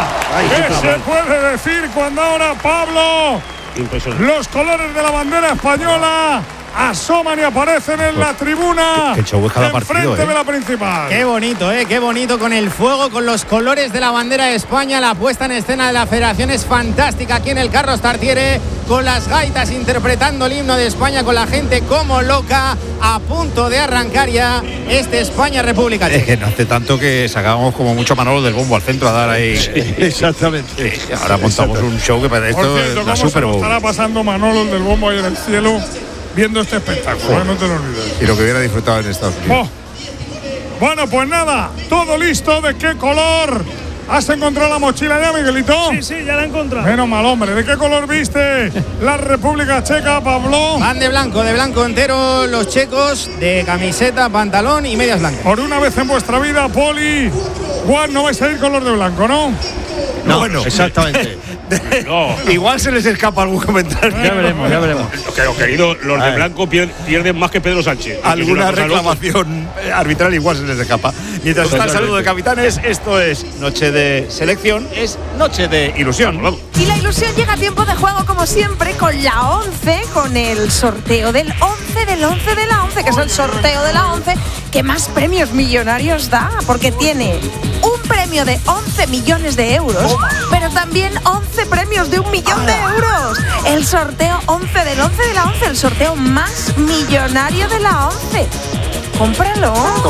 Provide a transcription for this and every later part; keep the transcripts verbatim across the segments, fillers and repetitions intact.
Ay, ¿Qué qué se puede decir cuando ahora, Pablo, los colores de la bandera española asoman y aparecen en la tribuna Qué show es cada partido, enfrente eh. de la principal? Qué bonito, ¿eh? Qué bonito con el fuego, con los colores de la bandera de España. La puesta en escena de la federación es fantástica aquí en el Carlos Tartiere, con las gaitas interpretando el himno de España, con la gente como loca, a punto de arrancar ya este España-República Checa. Es que no hace tanto que sacábamos como mucho Manolo del bombo al centro a dar ahí. Sí, exactamente. Sí, ahora montamos un show que parece Por esto cierto, la ¿cómo Super se lo Bowl. estará pasando Manolo del bombo ahí en el cielo viendo este espectáculo? ¿eh? No te lo olvides. Y lo que hubiera disfrutado en Estados Unidos. Oh. Bueno, pues nada, todo listo. ¿De qué color has encontrado la mochila ya, Miguelito? Sí, sí, ya la he encontrado. Menos mal, hombre. ¿De qué color viste la República Checa, Pablo? Van de blanco, de blanco entero los checos, de camiseta, pantalón y medias blancas. Por una vez en vuestra vida, Poli, Juan, no vais a ir color de blanco, ¿no? No, bueno, exactamente. No. Igual se les escapa algún comentario. Ya veremos, ya veremos. Pero, querido, los de blanco pier- pierden más que Pedro Sánchez. Alguna Es una cosa loca. reclamación arbitral igual se les escapa. Mientras está el saludo de capitanes, esto es noche de selección, es noche de ilusión. Vamos. Y la ilusión llega a tiempo de juego, como siempre, con la once, con el sorteo del once, del once de la once, que es el sorteo de la once que más premios millonarios da, porque tiene un premio de once millones de euros, pero también once premios de un millón de euros. El sorteo once del once de la once, el sorteo más millonario de la once. ¡Cómpralo!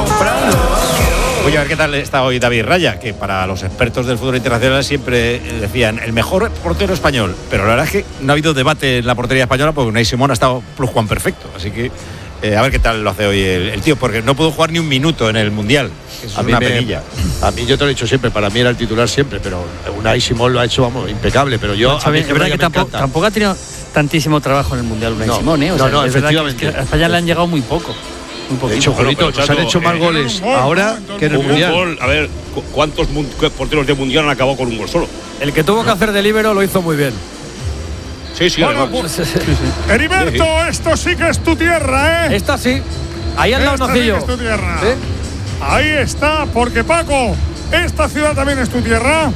Voy a ver qué tal está hoy David Raya, que para los expertos del fútbol internacional siempre decían el mejor portero español, pero la verdad es que no ha habido debate en la portería española porque Unai Simón ha estado plus Juan perfecto, así que eh, a ver qué tal lo hace hoy el, el tío, porque no pudo jugar ni un minuto en el Mundial, que es A mí, una me- penilla. a mí yo te lo he dicho siempre, para mí era el titular siempre, pero Unai Simón lo ha hecho, vamos, impecable, pero yo Macho, a mí es verdad que me tampoco, encanta. tampoco ha tenido tantísimo trabajo en el Mundial Unai No, Simón, ¿eh? O no, sea, no, es verdad que- efectivamente. que a España le han llegado muy poco. Muy De poquito. hecho, Bueno, Julito, pero, nos han Chato, hecho más eh, goles un gol, ahora ¿no? que en el Un Mundial. gol, a ver, ¿cu- ¿cuántos mun- cu- porteros de mundial han acabado con un gol solo? El que tuvo que hacer de líbero lo hizo muy bien. Sí, sí, Bueno, además. pues, Heriberto, esto sí que es tu tierra, ¿eh? Esta sí. Ahí al lado Esta sí que Nocillo. es tu tierra. ¿Sí? Ahí está, porque Paco, esta ciudad también es tu tierra.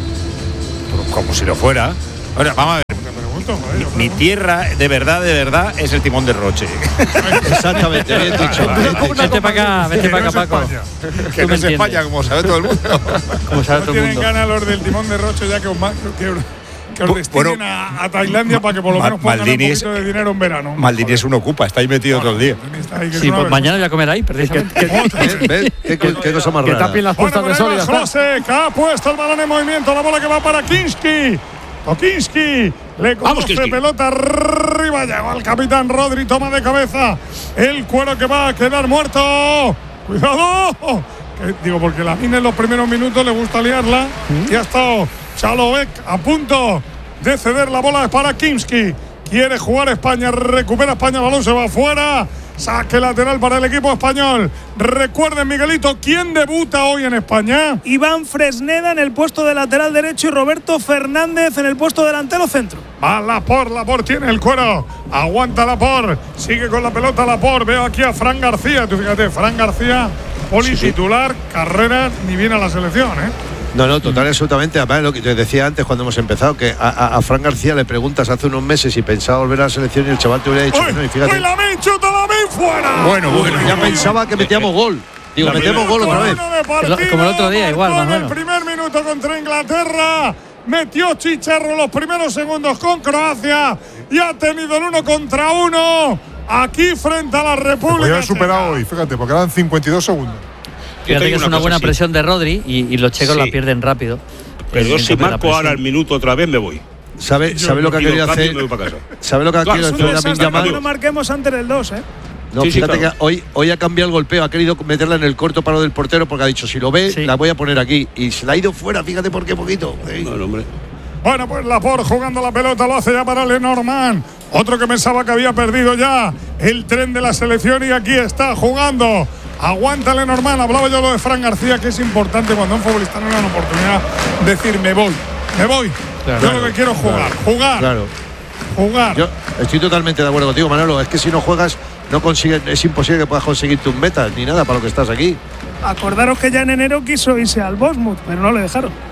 Como si lo fuera. Ahora, vamos a ver. Te pregunto, joder, yo Mi creo. tierra de verdad, de verdad, es el timón de Roche. Exactamente, bien dicho. bien dicho. Vete para acá, vete Que para no acá, es Paco. España. Que Tú no me es entiendes. España, como sabe todo el mundo. Como sabe No todo el tienen mundo. ganas los del timón de Roche ya que os, ma- que, os- que os destinen Bueno, a, a Tailandia para que por lo Ma- menos pongan Maldini un es- poquito de dinero en verano. Maldini es un ocupa, está ahí metido todo el día. Está ahí, que es Sí, una pues vergüenza. mañana voy a comer ahí, precisamente. ¿Ves? ¿Ves? ¿Qué, qué- qué cosa más Que rara? tapien las Bueno, puertas por de ahí sol y va ya está. José, que ha puesto el balón en movimiento, la bola que va para Kinski. Tokinski le Vamos, conoce Kinski. pelota arriba, llegó el capitán Rodri, toma de cabeza el cuero que va a quedar muerto. ¡Cuidado! Que, digo, porque la mina en los primeros minutos le gusta liarla y ha estado Chalovek a punto de ceder la bola para Kinski. Quiere jugar España, recupera España, el balón se va afuera. Saque lateral para el equipo español. Recuerden, Miguelito, ¿quién debuta hoy en España? Iván Fresneda en el puesto de lateral derecho y Roberto Fernández en el puesto delantero centro. Va Lapor, Lapor tiene el cuero. Aguanta Lapor. Sigue con la pelota Lapor. Veo aquí a Fran García. Tú fíjate, Fran García, poli titular, carrera, ni viene a la selección, ¿eh? No, no, total, absolutamente. Además, lo que te decía antes cuando hemos empezado, que a, a, a Fran García le preguntas hace unos meses si pensaba volver a la selección y el chaval te hubiera dicho que no. Y fíjate, ¡Uy, Lamin, chuta Lamin, fuera! Bueno, bueno, ya pensaba que metíamos gol. Digo, La metemos gol otra vez. Uno de partido, Como el otro día, igual, marcó más o en el menos. primer minuto contra Inglaterra. Metió Chicharro los primeros segundos con Croacia y ha tenido el uno contra uno aquí frente a la República. Podría haber Checa. superado hoy, fíjate, porque eran cincuenta y dos segundos. Yo Fíjate te que digo es una cosa, buena sí. presión de Rodri y, y los checos Sí. la pierden rápido. Pero yo Eh, si la marco ahora presión. el minuto otra vez me voy. ¿Sabe, ¿sabe lo que ha Pido querido cambio y hacer? me voy para casa. ¿Sabe lo que ha Claro, querido es un hacer Lamine desastre, Yamal? que no marquemos antes del dos, ¿eh? No, Sí, sí, fíjate claro. que hoy, hoy ha cambiado el golpeo, ha querido meterla en el corto paro del portero porque ha dicho, si lo ve, Sí. la voy a poner aquí. Y se la ha ido fuera, fíjate por qué poquito. Ey. No, no, hombre. Bueno, pues Laporte jugando la pelota lo hace ya para Lenormand. Otro que pensaba que había perdido ya el tren de la selección y aquí está jugando. Aguanta Lenormand. Hablaba yo lo de Fran García, que es importante cuando un futbolista no le da una oportunidad decir me voy, me voy. Claro, yo claro, lo que quiero es jugar, claro, jugar, Claro. jugar. Yo estoy totalmente de acuerdo contigo, Manolo. Es que si no juegas, no consigues, es imposible que puedas conseguir tus metas ni nada para lo que estás aquí. Acordaros que ya en enero quiso irse al Bournemouth, pero no le dejaron.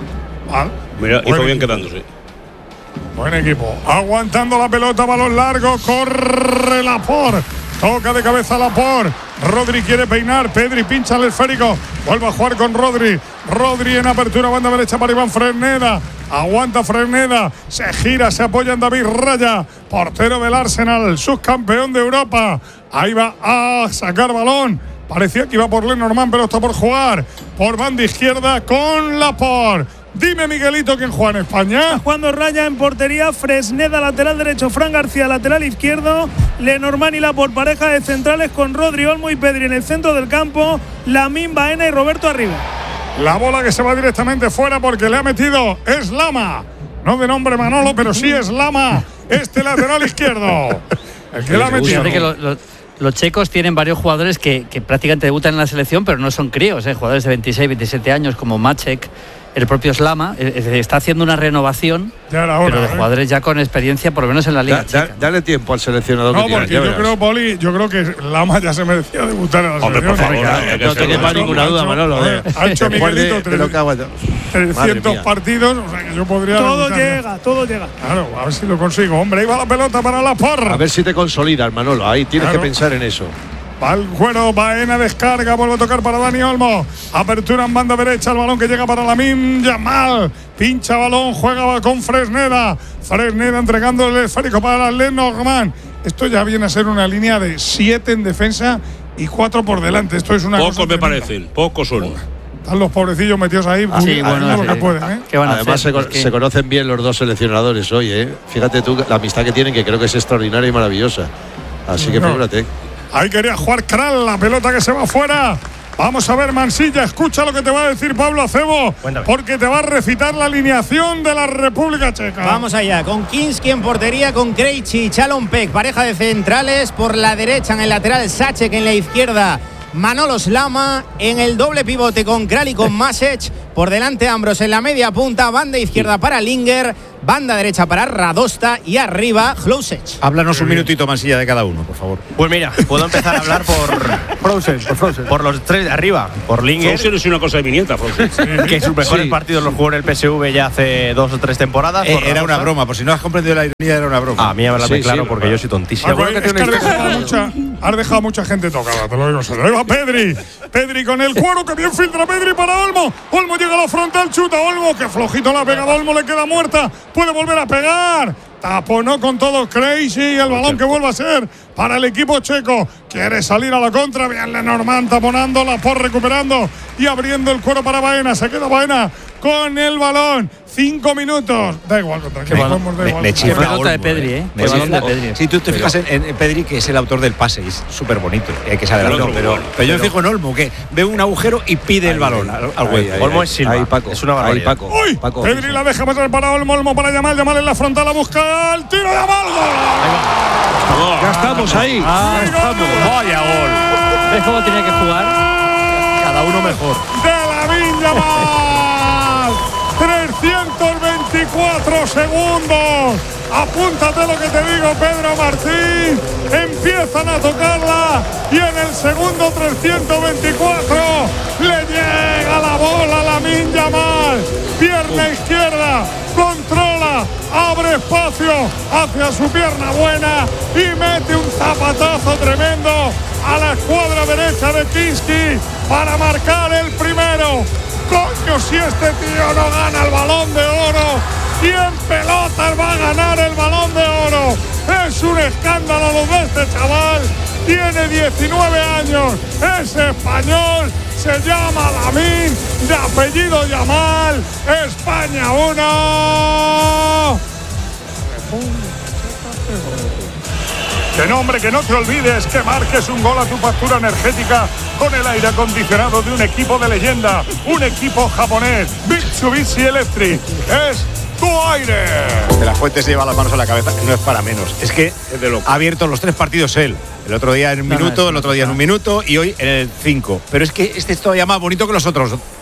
Vale. Mira, hizo Buen bien equipo. quedándose. Buen equipo. Aguantando la pelota, balón largo. Corre Laporte. Toca de cabeza Laporte. Rodri quiere peinar. Pedri pincha el esférico. Vuelve a jugar con Rodri. Rodri en apertura, banda derecha para Iván Fresneda. Aguanta Fresneda. Se gira, se apoya en David Raya. Portero del Arsenal, subcampeón de Europa. Ahí va a sacar balón. Parecía que iba por Lenormand, pero está por jugar. Por banda izquierda con Laporte. Dime, Miguelito, ¿quién juega en España? Está jugando Raya en portería, Fresneda lateral derecho, Fran García lateral izquierdo, Lenormand y Laporte pareja de centrales con Rodri, Olmo y Pedri en el centro del campo, Lamine, Baena y Roberto arriba. La bola que se va directamente fuera porque le ha metido es Lama. No de nombre Manolo, pero sí es Lama, este lateral izquierdo. El que le ha metido. Fíjate que lo, lo, los checos tienen varios jugadores que, que prácticamente debutan en la selección, pero no son críos, ¿eh? Jugadores de veintiséis, veintisiete años como Maček. El propio Slama eh, está haciendo una renovación, ya era hora, pero de ¿eh? jugadores ya con experiencia, por lo menos en la Liga Da, Checa. da, dale tiempo al seleccionador. No, que tiene, porque ya yo verás. creo, Poli, yo creo que Lama ya se merecía debutar en la Hombre, selección. por favor, Venga, no, no, que no se te lo- quepa ninguna duda, Manolo. eh. Ha hecho Después de- Miguelito de lo que ha aguantado. Madre trescientos mía. partidos, o sea que yo podría. Todo debutar ya. llega, todo llega. Claro, a ver si lo consigo. Hombre, ahí va la pelota para Laporte. A ver si te consolidas, Manolo. Ahí tienes Claro. que pensar en eso. Va el cuero, Baena descarga, vuelve a tocar para Dani Olmo. Apertura en banda derecha, el balón que llega para Lamine Yamal. Pincha balón, juega con Fresneda. Fresneda entregando el esférico para Lenormand. Esto ya viene a ser una línea de siete en defensa y cuatro por delante. Esto es una Pocos cosa me tremenda. parecen, pocos son. Están los pobrecillos metidos ahí, Ah, sí, haciendo bueno, lo sí. que pueden, ¿eh? ¿Qué van a Además, hacer? se, Es co- que- se conocen bien los dos seleccionadores hoy, ¿eh? Fíjate tú la amistad que tienen, que creo que es extraordinaria y maravillosa. Así que No. figúrate. Ahí quería jugar Kral, la pelota que se va fuera. Vamos a ver, Mansilla, escucha lo que te va a decir Pablo Acebo, porque te va a recitar la alineación de la República Checa. Vamos allá, con Kinski en portería, con Krejci y Chalonpek, pareja de centrales, por la derecha en el lateral Sacek, en la izquierda Manolo Slama, en el doble pivote con Kral y con Maček, por delante Ambros en la media punta, banda izquierda para Linger, banda derecha para Radosta y arriba Hlousek. Háblanos un minutito, Mansilla, de cada uno, por favor. Pues mira, puedo empezar a hablar por Frozen, por Frozen. por los tres de arriba, por Linger, Frozen es una cosa de mi nieta, Frozen. que sus mejores Sí. partidos los jugó en el P S V ya hace dos o tres temporadas. Eh, por era una Radosta. broma, por si no has comprendido la ironía, era una broma. A mí hablarme Sí, claro sí, porque no. yo soy tontísimo. Paco, Seguro que es que tiene has una dejado, mucha, has dejado mucha gente tocada, te lo digo. Se ahí va Pedri. Pedri con el cuero, que bien filtra Pedri para Olmo. Olmo llega a la frontal, chuta Olmo, que flojito la pega. Olmo le queda muerta. Puede volver a pegar. Taponó con todo Krejci. El balón que vuelve a ser para el equipo checo. Quiere salir a la contra. Bien Lenormand taponando, Laporte recuperando y abriendo el cuero para Baena. Se queda Baena con el balón. Cinco minutos. Da igual, tranquilo. Bueno, vamos, da me, igual. me Qué chifla pelota de Olmo, Pedri, ¿eh? Me Qué balón de chifla. Pedri. Si tú te fijas en, en Pedri, que es el autor del pase, y es súper bonito, y hay que saber Pero hacerlo, otro pero, gol. pero yo me fijo en Olmo, que ve un agujero y pide el balón al, al hueco. Ahí, Olmo ahí, es Silva. ahí, Paco. Es una Ahí, barbaridad. Paco. ¡Uy! Paco. Pedri la deja pasar para Olmo, Olmo para Yamal, Yamal en la frontal, la busca el tiro de Yamal. ¡Gol! Ya estamos ahí. Ah, Ya estamos. Vaya gol. ¿Ves cómo tenía que jugar? Cada uno mejor. De Lamine Yamal. trescientos veinticuatro segundos. Apúntate lo que te digo, Pedro Martín. Empiezan a tocarla y en el segundo trescientos veinticuatro le llega la bola a Lamine Yamal. Pierna izquierda, controla, abre espacio hacia su pierna buena y mete un zapatazo tremendo a la escuadra derecha de Kinski para marcar el primero. Coño, si este tío no gana el Balón de Oro, ¿quién pelotas va a ganar el Balón de Oro? Es un escándalo lo de este chaval. Tiene diecinueve años, es español, se llama Lamine, de apellido Yamal. España uno. Que nombre, que no te olvides que marques un gol a tu factura energética con el aire acondicionado de un equipo de leyenda, un equipo japonés, Mitsubishi Electric. Es tu aire. De la Fuente se lleva las manos a la cabeza, no es para menos. Es que Es de loco. ha abierto los tres partidos él. El otro día en un No, no, minuto, es el otro día en un minuto y hoy en el cinco. Pero es que este es todavía más bonito que los otros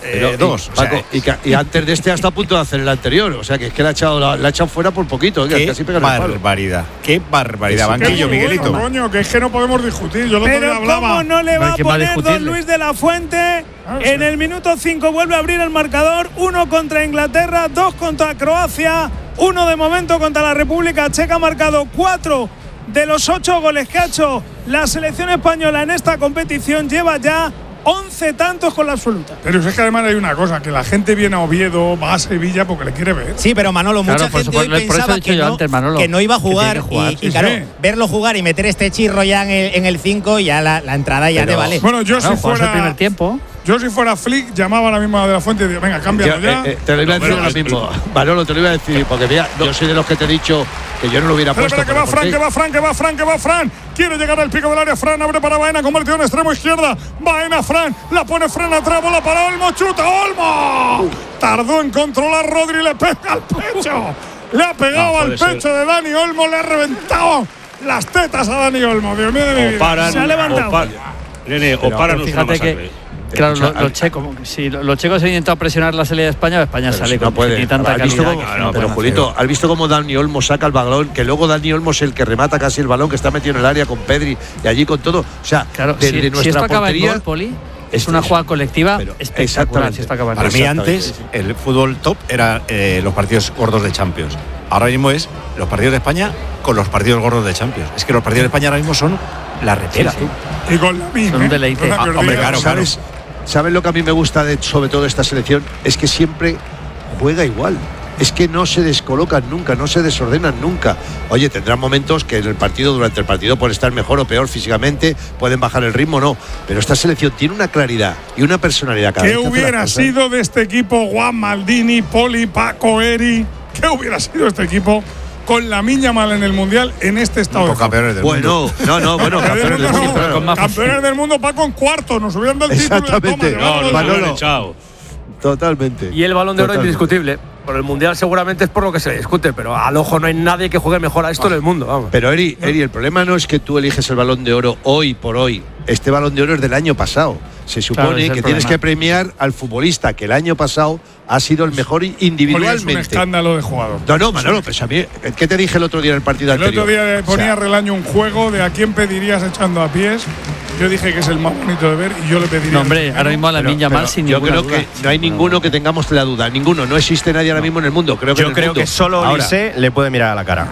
eh, Pero, dos. Y, O sea, Paco, y, ca- y antes de este ha estado a punto de hacer el anterior. O sea, que es que la ha echado, la, la ha echado fuera por poquito. Oiga, qué casi pega en el palo. barbaridad. Qué barbaridad. Que es Banquillo, muy Miguelito. bueno, coño, que es que no podemos discutir. Yo el otro día Pero hablaba. cómo no le va a ¿Quién va a poner don discutirle? Luis de la Fuente. Ah, sí. En el minuto cinco vuelve a abrir el marcador. Uno contra Inglaterra, dos contra Croacia, uno de momento contra la República Checa. Ha marcado cuatro de los ocho goles que ha hecho la selección española en esta competición. Lleva ya once tantos con la absoluta. Pero es que además hay una cosa, que la gente viene a Oviedo, va a Sevilla porque le quiere ver. Sí, pero Manolo, Claro, mucha por gente hoy supuesto, por eso pensaba he dicho que yo no, antes, Manolo, que no iba a que tiene jugar. que jugar. Y, Sí, y claro, sí. verlo jugar y meter este chirro ya en el cinco, ya la, la entrada ya Pero- te vale. Bueno, yo Claro, si juegas el fuera. primer tiempo. Yo si fuera Flick, llamaba ahora mismo a De la Fuente y digo, venga, Yo, cámbialo ya. eh, eh, te lo iba a No, decir pero ahora es- mismo. Manolo, te lo iba a decir. Porque mira, yo soy de los que te he dicho que yo no lo hubiera Espera, puesto. espera, que va pero Fran, ¿por que qué? va Fran, que va Fran, que va Fran. Quiere llegar al pico del área. Fran abre para Baena, convertido en extremo izquierda. Baena, Fran, la pone Fran atrás, bola para Olmo, chuta, Olmo. Tardó en controlar Rodri, le pega al pecho. Le ha pegado No, al puede ser. pecho de Dani Olmo, le ha reventado las tetas a Dani Olmo. Dios mío de mi O vida. paran, Se ha levantado. o paran. Nene, o Pero paran o es una fíjate que, masacre. claro, Escucha, lo- los, checos, si los checos han intentado presionar la salida de España, España Pero sale si no con puede. ni tanta ¿Has visto calidad. cómo- que no, no pero pueden Julito, hacer. ¿has visto cómo Dani Olmo saca el balón? Que luego Dani Olmo es el que remata casi el balón, que está metido en el área con Pedri y allí con todo. O sea, Claro, desde si, si nuestra esto acaba en portería. gol, Poli, es Esto una es- jugada colectiva pero espectacular. exactamente. Si esto acaba en Para gol. mí Exactamente, antes sí, sí. el fútbol top era eh, los partidos gordos de Champions. Ahora mismo es los partidos de España con los partidos gordos de Champions. Es que los partidos de España ahora mismo son la repera. Sí, sí. Y con la misma. Son un deleite. Ah, hombre, claro, ¿Sabes? ¿Sabes lo que a mí me gusta de, sobre todo de esta selección? Es que siempre juega igual. Es que no se descolocan nunca, no se desordenan nunca. Oye, tendrán momentos que en el partido, durante el partido, pueden estar mejor o peor físicamente, pueden bajar el ritmo, no. Pero esta selección tiene una claridad y una personalidad cada ¿Qué vez que hace las hubiera cosas. sido de este equipo Juan Maldini, Poli, Paco, Eri? ¿Qué hubiera sido este equipo con la miña mal en el Mundial en este estado de Los campeones del mundo. Bueno, no, no, bueno, campeones del mundo, claro. con más campeones del mundo, Paco en cuarto, nos hubieran dado el título. Exactamente. Toma, No, llevamos no, el- Manolo. Manolo. Chao. Totalmente. Y el Balón de Oro es Totalmente. indiscutible. Por el Mundial seguramente es por lo que se discute, pero al ojo no hay nadie que juegue mejor a esto en el mundo. Vamos. Pero Eri, Eri, el problema no es que tú eliges el Balón de Oro hoy por hoy. Este Balón de Oro es del año pasado. Se Claro, supone ese es que el tienes problema. que premiar al futbolista que el año pasado ha sido el mejor Poli, es un individualmente. escándalo de jugador. No, no, Manolo, pues a mí, ¿qué te dije el otro día en el partido El anterior? otro día ponía O sea, Relaño un juego de a quién pedirías echando a pies. Yo dije que es el más bonito de ver y yo le pediría. No, hombre, ahora mismo a la pero- niña pero mal sin yo ninguna creo duda. que no hay ninguno que tengamos la duda, ninguno, no existe nadie ahora mismo en el mundo. Creo que en Yo el creo mundo. que solo Ahora, Olise le puede mirar a la cara.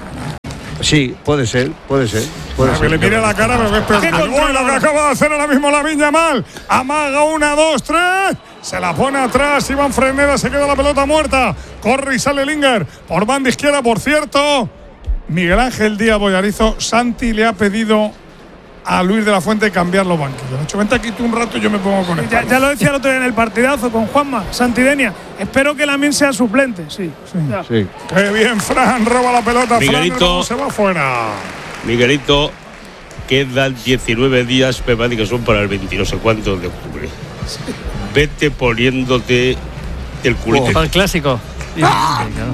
Sí, puede ser, puede ser. Puede Que ser. le mire la cara, pero que es peor. ¿Qué que- control Uy, lo que ahora? acaba de hacer ahora mismo la Viña mal. Amaga una, dos, tres. Se la pone atrás. Iván Freneda se queda la pelota muerta. Corre y sale Linger. Por banda izquierda, por cierto. Miguel Ángel Díaz Boyarizo. Santi le ha pedido a Luis de la Fuente cambiar los banquillos. Le ha dicho, vente aquí tú un rato y yo me pongo con él. Ya, ya lo decía el otro día en el partidazo con Juanma, Santidenia. Espero que Lamine sea suplente, sí. Ya. Sí. Qué bien, Fran. Roba la pelota. Miguelito. Fran, se va fuera. Miguelito, quedan diecinueve días, me parece que son para el veinte no sé cuánto de octubre. Vete poniéndote el culito. Para el clásico. Sí, ¡Ah! claro.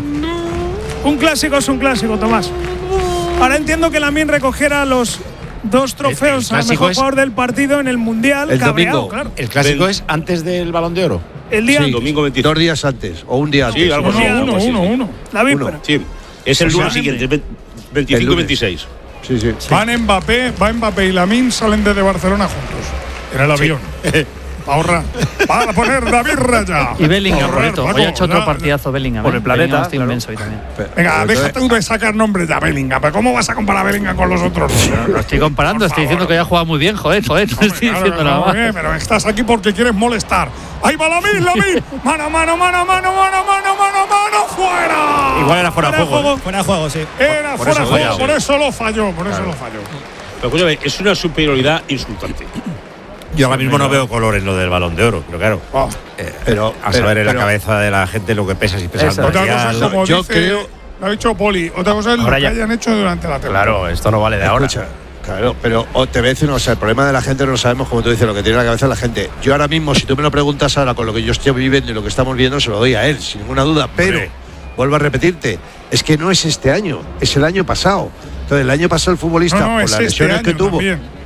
Un clásico es un clásico, Tomás. Ahora entiendo que Lamine recogiera los dos trofeos el al clásico mejor es- jugador del partido en el Mundial. El cabreado, domingo. claro. El clásico Ven. es antes del Balón de Oro. El día Sí. Domingo veinticinco. Dos días antes o un día antes. Sí, algo Uno, así. uno, algo así, uno, sí. uno. la víspera. Sí, es el Pues lunes sí. siguiente, El veinticinco y lunes. veintiséis. Sí, sí. Van Mbappé, va Mbappé y Lamine salen desde Barcelona juntos. En el avión. Para ahorrar. Para poner David Raya. Y Bellingham, Ahorrar, por cierto. Paco, Hoy ha hecho otro ya. partidazo Bellingham. Por ¿eh? el planeta, Bellingham está claro. inmenso hoy también. Pero- Venga, pero déjate entonces- tú de sacar nombres de Bellingham. Pero ¿cómo vas a comparar a Bellingham con los otros? Lo estoy comparando, Por estoy diciendo favor. que ya ha jugado muy bien, joder, joder, no Hombre, estoy claro, diciendo no, nada más. bien, pero estás aquí porque quieres molestar. Ahí va Lamine, Lamine. Mano, mano, mano, mano, mano, mano, mano, mano, fuera. Igual era fuera de juego. Fuera de juego, sí. Era por fuera de eso juego, falló, por sí. eso lo falló, por eso lo falló. Pero escúchame, es una superioridad insultante. Yo ahora mismo no veo color en lo del Balón de Oro, pero claro. Oh. eh, Pero- a pero- saber en la pero- cabeza de la gente lo que pesa si pesa el Eso. Otra cosa es mundial. como yo dice, creo- lo ha dicho Poli, otra cosa es lo Ahora que ya- hayan hecho durante la temporada. Claro, esto no vale de ahora. Escucha, claro, pero o te voy a decir una cosa, el problema de la gente no lo sabemos, como tú dices, lo que tiene en la cabeza la gente. Yo ahora mismo, si tú me lo preguntas ahora con lo que yo estoy viviendo y lo que estamos viendo, se lo doy a él, sin ninguna duda. Pero, Hombre. vuelvo a repetirte, es que no es este año, es el año pasado. Entonces, el año pasado el futbolista, No, no, por es las este lesiones año que tuvo. también.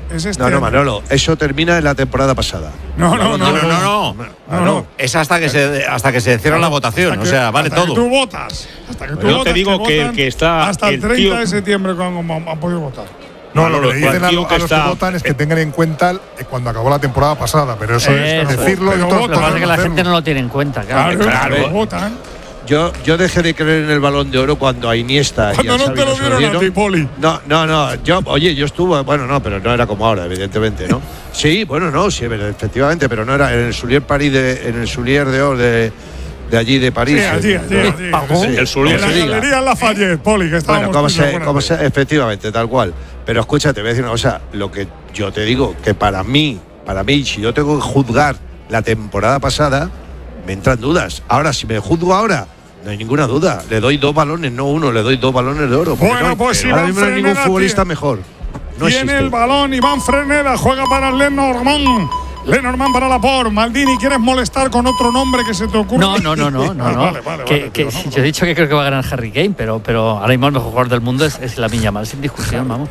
Es este No, no, año. Manolo, eso termina en la temporada pasada. No, no, no. No, no, no, no. No, no. Es hasta que se hasta que se cierra la votación, Hasta o que- sea, vale hasta todo. Que tú votas. Hasta que tú Yo te votas, digo que el votan que está- hasta el el treinta tío- de septiembre cuando han, han podido votar. No, Manolo, lo que le dicen a, cualquier lo- que a los que está- votan es que tengan en cuenta el- eh, cuando acabó la temporada pasada, pero eso Eso. es decirlo y Pero otros Lo que pasa es que la hacerlo. gente no lo tiene en cuenta, Claro, claro. claro. pero votan. Yo, yo dejé de creer en el Balón de Oro cuando a Iniesta y Cuando a no Xavi te lo nos dieron a ti, Poli. No, no, no. Yo, oye, yo estuve, bueno, no, pero no era como ahora, evidentemente, ¿no? Sí, bueno, no, sí, efectivamente, pero no era en el Soulier París de, en el Soulier de Oro de, de allí de París. Sí, allí, allí, Eh, allí. Pagó. Sí, El Soulier. En la Como se diga. galería Lafayette, Poli, que estábamos Bueno, como tú y yo se, con como él. se- efectivamente, tal cual. Pero escúchate, voy a decir una cosa. Lo que yo te digo, que para mí, para mí, si yo tengo que juzgar la temporada pasada, me entran dudas. Ahora, si me juzgo ahora, no hay ninguna duda. Le doy dos balones, no uno, le doy dos balones de oro. porque Bueno, no hay- pues ahora Iván mismo no hay ningún Freneda futbolista tiene- mejor. No Tiene existe. el balón Iván Freneda, juega para Lenormand. Lenormand para Laporte. Maldini, ¿quieres molestar con otro nombre que se te ocurra? No, no, no, no, no. Ah, no. Vale, vale, que, vale, que tío, no, yo he dicho que creo que va a ganar Harry Kane, pero, pero ahora mismo el mejor jugador del mundo es, es Lamine Yamal, sin discusión, vamos.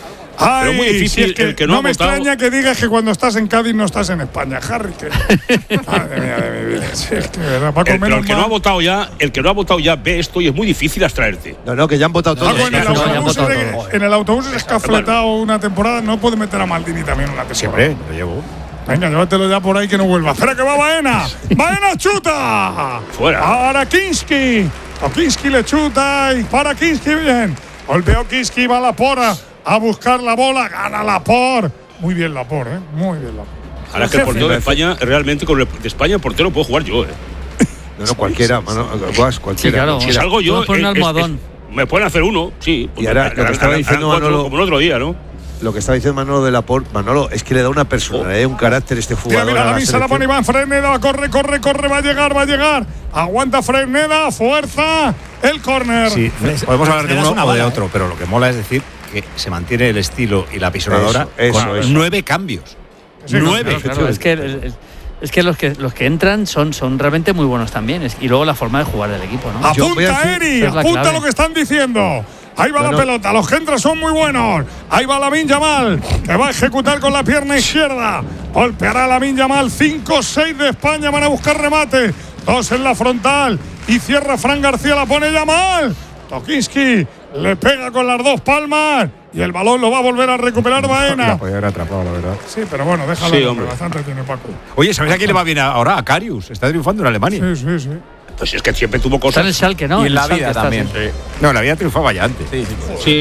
Ay, Pero muy difícil, si es que el que no no ha me votado- extraña que digas que cuando estás en Cádiz no estás en España, Harry. Que... Madre mía de mi vida. Sí, es que, ¿verdad? Paco, El, pero menos el que no mal. ha votado ya, el que no ha votado ya ve esto y es muy difícil abstraerte. No, no, que ya han votado todos. Paco, en el no, ya han autobús, votado de- todos. en el autobús es escafletado una temporada, no puede meter a Maldini también una temporada. Siempre, lo llevo. Venga, llévatelo ya por ahí que no vuelva. Espera que va Baena. Baena chuta. Fuera. Para Kinski. A Kinski le chuta y para Kinski bien. Golpeó Kinski, va Laporte a buscar la bola. Gana Laporte. Muy bien Laporte, ¿eh? Muy bien Laporte. Ahora es que el portero de España, realmente con el de España el portero puedo jugar yo. Eh. No, no, cualquiera, mano, Guas, cualquiera. Sí, claro. Si cualquiera. salgo yo, Puedo poner un eh, es- almohadón. es- me pueden hacer uno, sí. Y ahora, lo que estaba Harán diciendo cuatro, Manolo- como el otro día, ¿no? Lo que está diciendo Manolo de Laporte, Manolo, es que le da una personalidad, un carácter este Mira, jugador. mira, a la la misa la pone selección. Iván Freneda. Corre, corre, corre. Va a llegar, va a llegar. Aguanta Freneda. Fuerza. El córner. Sí, podemos hablar de Freneda es uno una o de bala, otro, pero lo que mola es decir que se mantiene el estilo y la pisonadora Eso, eso, con eso. nueve cambios. Sí, nueve. Claro, claro, es que, el- el- es que los que los que entran son, son realmente muy buenos también. Es- y luego la forma de jugar del equipo, ¿no? Yo voy a Apunta decir- Eri, Esa es la apunta clave. lo que están diciendo. Ahí va No, la no. pelota, los que entran son muy buenos. Ahí va Lamine Yamal, que va a ejecutar con la pierna izquierda. Golpeará Lamine Yamal, cinco seis de España, van a buscar remate. Dos en la frontal y cierra Fran García, la pone Yamal. Tokinski le pega con las dos palmas y el balón lo va a volver a recuperar Baena. La podía haber atrapado, la verdad. Sí, pero bueno, déjalo, Sí, hombre, hombre. bastante tiene Paco. Oye, ¿sabéis a quién le va bien ahora? A Karius. Está triunfando en Alemania. Sí, sí, sí. Pues es que siempre tuvo Está cosas. en el Schalke, ¿no? Y en la el Schalke vida está, también. sí. No, la vida triunfaba ya antes. Sí,